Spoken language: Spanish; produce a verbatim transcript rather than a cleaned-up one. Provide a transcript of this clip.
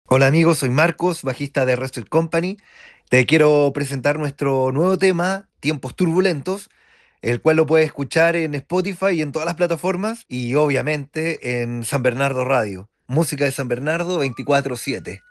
Hola amigos, soy Marcos, bajista de Wrestle Company. Te quiero presentar nuestro nuevo tema, Tiempos Turbulentos, el cual lo puedes escuchar en Spotify y en todas las plataformas y obviamente en San Bernardo Radio. Música de San Bernardo veinticuatro siete.